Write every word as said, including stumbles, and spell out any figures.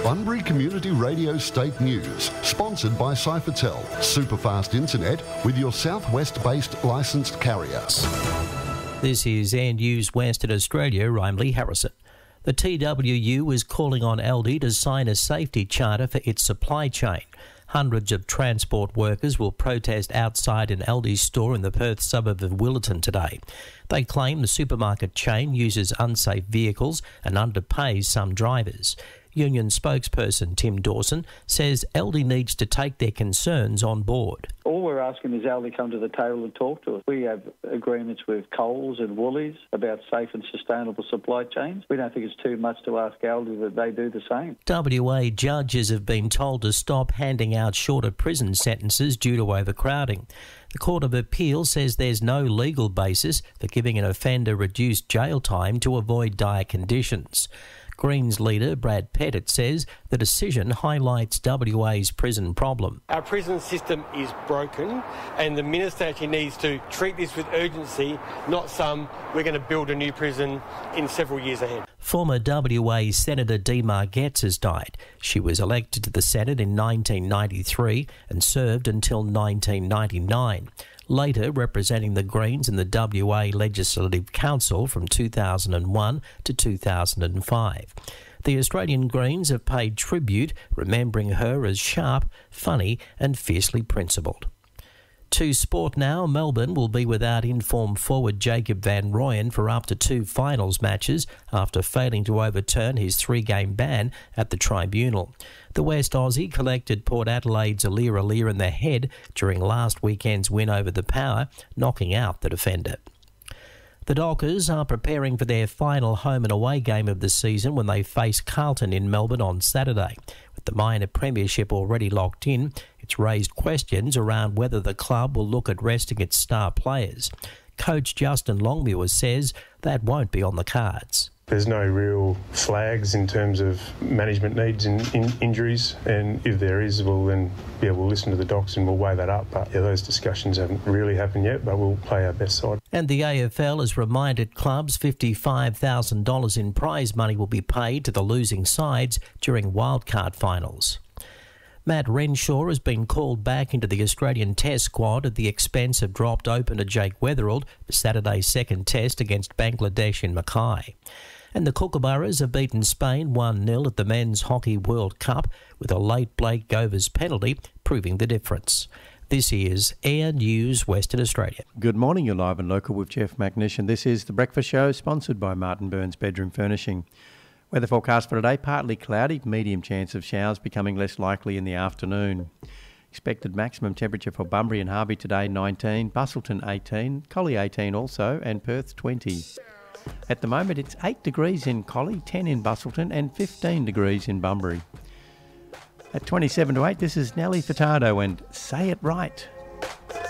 Bunbury Community Radio State News, sponsored by Cyfertel, superfast internet with your southwest-based licensed carrier. This is Air News Western Australia. I'm Lee Harrison. The T W U is calling on Aldi to sign a safety charter for its supply chain. Hundreds of transport workers will protest outside an Aldi store in the Perth suburb of Willetton today. They claim the supermarket chain uses unsafe vehicles and underpays some drivers. Union spokesperson Tim Dawson says Aldi needs to take their concerns on board. All we're asking is Aldi come to the table and talk to us. We have agreements with Coles and Woolies about safe and sustainable supply chains. We don't think it's too much to ask Aldi that they do the same. W A judges have been told to stop handing out shorter prison sentences due to overcrowding. The Court of Appeal says there's no legal basis for giving an offender reduced jail time to avoid dire conditions. Greens leader Brad Pettit says the decision highlights W A's prison problem. Our prison system is broken and the Minister actually needs to treat this with urgency, not some we're going to build a new prison in several years ahead. Former W A Senator Dee Getz has died. She was elected to the Senate in nineteen ninety-three and served until nineteen ninety-nine. Later representing the Greens in the W A Legislative Council from two thousand one to two thousand five. The Australian Greens have paid tribute, remembering her as sharp, funny and fiercely principled. To sport now, Melbourne will be without informed forward Jacob van Rooyen for up to two finals matches after failing to overturn his three-game ban at the tribunal. The West Aussie collected Port Adelaide's Alir Alir in the head during last weekend's win over the Power, knocking out the defender. The Dockers are preparing for their final home and away game of the season when they face Carlton in Melbourne on Saturday. With the minor premiership already locked in, it's raised questions around whether the club will look at resting its star players. Coach Justin Longmuir says that won't be on the cards. There's no real flags in terms of management needs and in injuries, and if there is, well then, yeah, we'll listen to the docs and we'll weigh that up. But yeah, those discussions haven't really happened yet, but we'll play our best side. And the A F L has reminded clubs fifty-five thousand dollars in prize money will be paid to the losing sides during wildcard finals. Matt Renshaw has been called back into the Australian Test squad at the expense of dropped opener Jake Weatherald for Saturday's second test against Bangladesh in Mackay. And the Kookaburras have beaten Spain one nil at the Men's Hockey World Cup with a late Blake Govers penalty proving the difference. This is Air News Western Australia. Good morning, you're live and local with Jeff McNish, and this is The Breakfast Show, sponsored by Martin Burns Bedroom Furnishing. Weather forecast for today, partly cloudy, medium chance of showers becoming less likely in the afternoon. Expected maximum temperature for Bunbury and Harvey today, nineteen, Busselton eighteen, Collie eighteen also, and Perth twenty. At the moment, it's eight degrees in Collie, ten in Busselton, and fifteen degrees in Bunbury. At twenty-seven to eight, this is Nelly Furtado and Say It Right.